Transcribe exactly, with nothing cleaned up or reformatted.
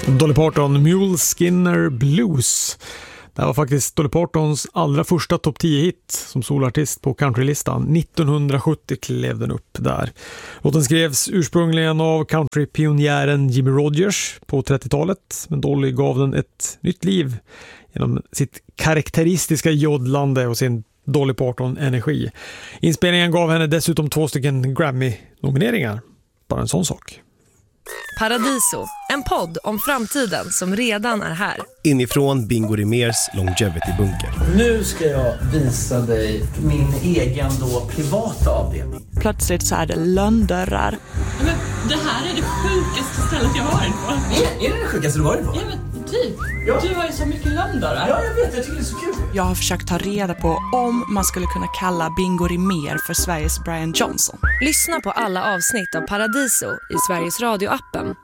Dolly Parton, Mule Skinner Blues. Det här var faktiskt Dolly Partons allra första topp tio-hit som solartist på countrylistan. nittonhundrasjuttio klev den upp där. Låten skrevs ursprungligen av countrypionjären Jimmy Rogers på trettiotalet, men Dolly gav den ett nytt liv genom sitt karaktäristiska joddlande och sin Dolly Parton-energi. Inspelningen gav henne dessutom två stycken Grammy-nomineringar. Bara en sån sak. Paradiso, en podd om framtiden som redan är här. Inifrån Bingo Rimérs Longevity-bunker. Nu ska jag visa dig min egen då privata avdelning. Plötsligt så är det lönndörrar. Men det här är det sjukaste stället jag varit på. Är, är det det sjukaste du varit på? Ja, men typ. Ja. Du har ju så mycket lönndörrar. Ja, jag vet. Jag tycker det är så kul. Jag har försökt ta reda på om man skulle kunna kalla Bingo Rimér för Sveriges Brian Johnson. Lyssna på alla avsnitt av Paradiso i Sveriges Radio-appen